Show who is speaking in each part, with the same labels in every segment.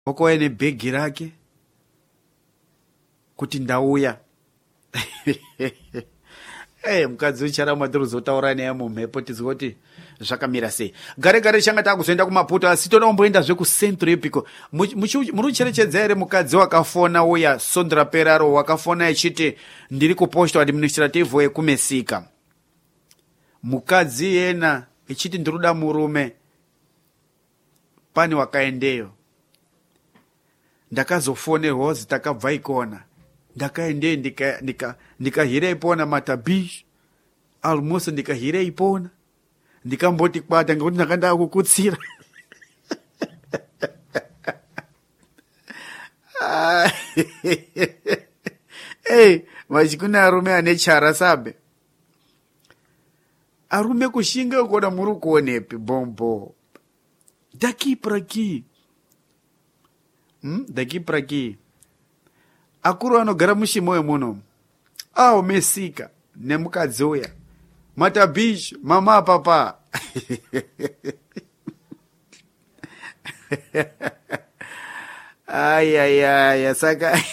Speaker 1: okouya nebhegi rake kuti ndauya. Mukadzi ucharama tiruzotaura naye mumhepo tizwe kuti zvakamira sei. Gare gare changa takuzoenda kumaputo asi toda kumboendazve kuCentro Epico. Muri kucherechedza here mukadzi wakafona uya Sondra Peraro wakafona echiti ndiri kuposto administrative yekumesika. Mukadzi yena echiti ndiruda murume pani wakaendeyo. Ndakazofonerwozi takabva ikona. Ndakaendeyo ndikahira ipona matabishi almost ndikahira ipona ndikamboti kwata ngekuti ndakanda kukutsira. Machikuna arume ane chara sabe. Arume kushinga ukona muri kuonepi bombo. Daki praki. Akuru anogara mushimoyo muno. Mesika nemukadzi uya. Matabish, mama papa. Saka.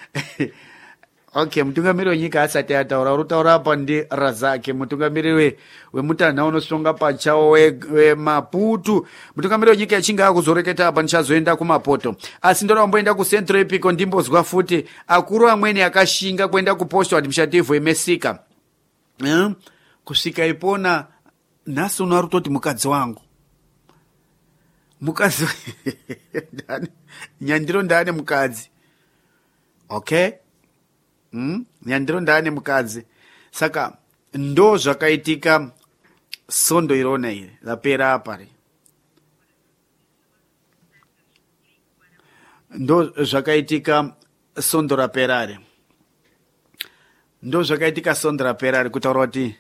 Speaker 1: Okay, mutungamiri wenyika asati ataura. Urutaura apa ndi Razaki. Mutungamiri wemutana unosonga pachawo wemaputu. Mutungamiri wenyika yachinga akuzoreketa apa nichazoenda kumapoto. Asi ndora mboenda kuCentro Epico ndimbozwa futi. Akuru amweni akashinga kuenda kuposto administrative yemesika. Kusvika ipona nhasi unarutoti mukadzi wangu. Mukadzi nyandiro ndane mukadzi. Okay? Nyandiro ndane mukadzi. Saka ndo zvakaitika sondo irona iri rapera apari. Ndo zvakaitika sondo raperare. Ndo zvakaitika sondo raperare kutaura kuti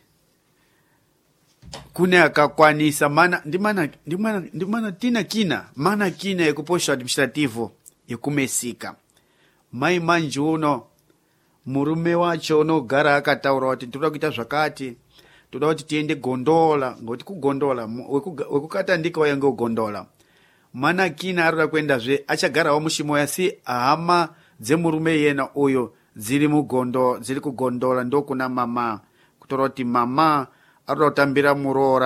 Speaker 1: kune akakwanisa ndimana tina kina yekuposto administrativo yekumesika. Mai manji uno murume wacho unogara akataura kuti toda kuita zvakati, toda kuti tiende Gondola, ngoti kuGondola wekukata ndika wayange uGondola. Mana kina arura kuendazve achagarawo mushimo yasi hama dzemurume yena uyo dziri kuGondola ndokuna mama. Kutora kuti mama arura kutambira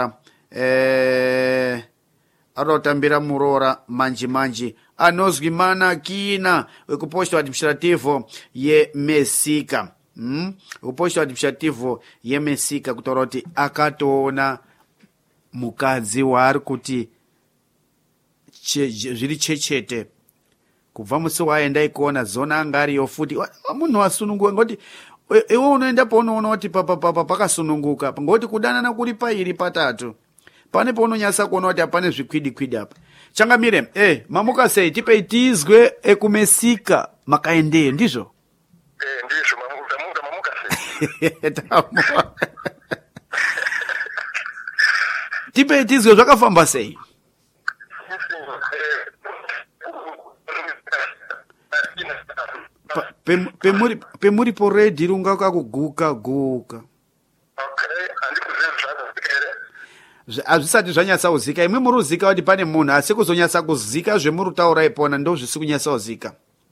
Speaker 1: murora manji anozwi mana kina wekuposto administrativo yemesika. Kuposto administrativo yemesika kutaura kuti akatoona mukadzi waari kuti zviri chechete. Kubva musi waenda ikuona zona anga ariyo futi. Munhu wasununguka ngoti iwe unoenda paunoona kuti pakasununguka. Ngoti kudanana kuri pairi patatu. Pane paunonyasa kuona kuti hapane zvikwidi apa. Changamire, mamuka sei tipei tizwe ekumesika makaendeyo ndizvo?
Speaker 2: Ndizvo mamuka sei.
Speaker 1: Tipei tizwe zvakafamba sei? Pemuri poredi runga kakuguka. Hazvisati zvanyatsa kuzika. Imwe muri kuzika kuti pane munhu asi kuzonyatsa kuzika zvemuri kutaura ipona ndo zvisi kunyatsa kuzika.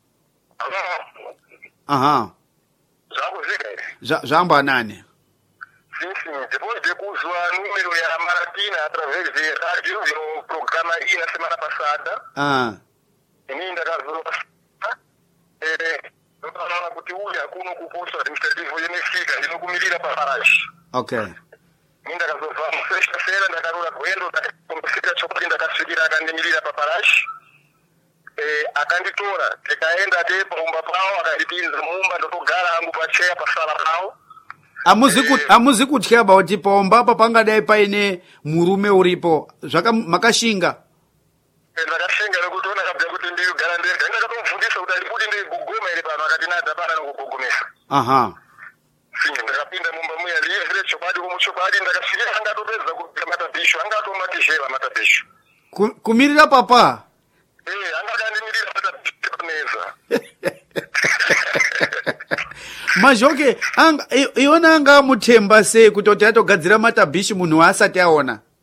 Speaker 2: Zvakuzika here?
Speaker 1: Zvamba nane.
Speaker 2: Depois de kuzwa número ya Maratina através de rádio no programa na semana passada. Ini ndakazwa ndakanaona kuti uya kuno kuposto administrativo yemesika ndinokumirira paparashi.
Speaker 1: Okay.
Speaker 2: Ndakazobva musestasera ndakarora gwendo ndakusvika chokuti ndakasvikira akandimirira paparashi. Akanditora tikaenda paumba pawo akandipinza muumba ndotogara hangu pacheya pasala pawo. Amuzi kutya kuti paumba apa pangadai paine murume uripo makashinga. Ndakashinga nekuti ona kabva kuti ndiyogara ndega. Ndakatomubvunzisa kuti ndikuti ndigogoma iri pano akati nadapana nokugogomesa. Ndakapinda mumba muya liye chokwadi kumuchokwadi ndakasvikira angatopedza kubika matabhisho angatomatizheva matabhisho.
Speaker 1: Kumirira papa?
Speaker 2: Angakandimirira matabhisho paneza.
Speaker 1: Mazvoke iona anga mutemba sei kuti atogadzira matabhishi munhu asati aona?